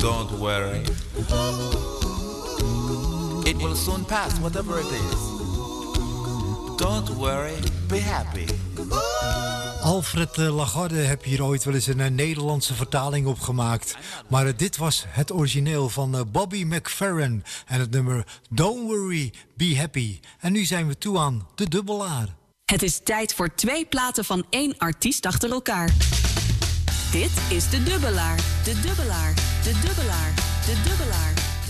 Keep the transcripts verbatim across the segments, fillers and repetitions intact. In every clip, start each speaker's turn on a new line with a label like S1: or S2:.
S1: Don't worry. It will soon pass, whatever it is. Don't worry, be happy.
S2: Alfred Lagarde heb hier ooit wel eens een uh, Nederlandse vertaling op gemaakt. Maar uh, dit was het origineel van uh, Bobby McFerrin en het nummer Don't Worry, Be Happy. En nu zijn we toe aan de dubbelaar.
S3: Het is tijd voor twee platen van één artiest achter elkaar. Dit is de dubbelaar, de dubbelaar, de dubbelaar, de dubbelaar.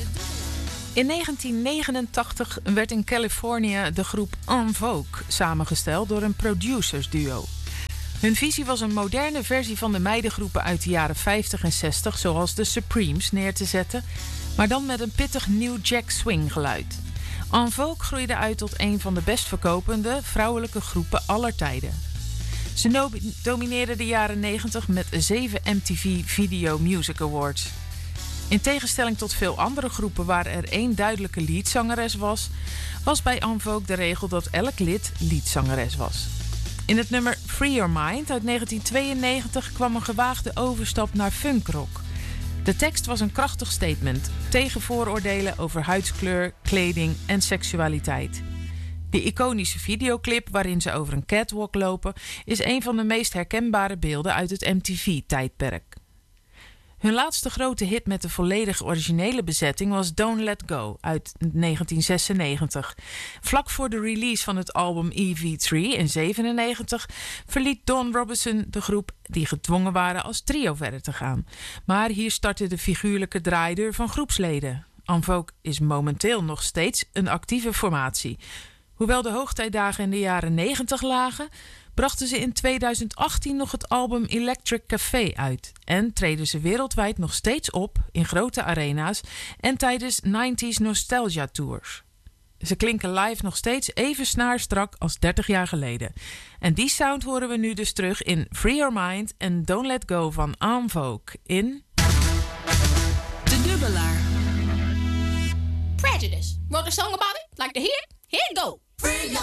S4: In negentien negenentachtig werd in Californië de groep En Vogue samengesteld door een producersduo. Hun visie was een moderne versie van de meidengroepen uit de jaren vijftig en zestig, zoals de Supremes, neer te zetten, maar dan met een pittig New Jack Swing geluid. En Vogue groeide uit tot een van de best verkopende vrouwelijke groepen aller tijden. Ze no- domineerden de jaren negentig met zeven M T V Video Music Awards. In tegenstelling tot veel andere groepen waar er één duidelijke leadzangeres was, was bij En Vogue de regel dat elk lid leadzangeres was. In het nummer Free Your Mind uit negentien tweeënnegentig kwam een gewaagde overstap naar funkrock. De tekst was een krachtig statement tegen vooroordelen over huidskleur, kleding en seksualiteit. De iconische videoclip waarin ze over een catwalk lopen is een van de meest herkenbare beelden uit het M T V-tijdperk. Hun laatste grote hit met de volledig originele bezetting was Don't Let Go uit negentien zesennegentig. Vlak voor de release van het album E V drie in zevenennegentig verliet Don Robinson de groep, die gedwongen waren als trio verder te gaan. Maar hier startte de figuurlijke draaideur van groepsleden. En Vogue is momenteel nog steeds een actieve formatie. Hoewel de hoogtijdagen in de jaren negentig lagen, brachten ze in tweeduizend achttien nog het album Electric Café uit en treden ze wereldwijd nog steeds op in grote arena's en tijdens negentig Nostalgia Tours. Ze klinken live nog steeds even snaarstrak als dertig jaar geleden. En die sound horen we nu dus terug in Free Your Mind en Don't Let Go van En Vogue in
S3: De Dubbelaar.
S5: Prejudice. Wrote a song about it? Like to hear it? Here it go. Free your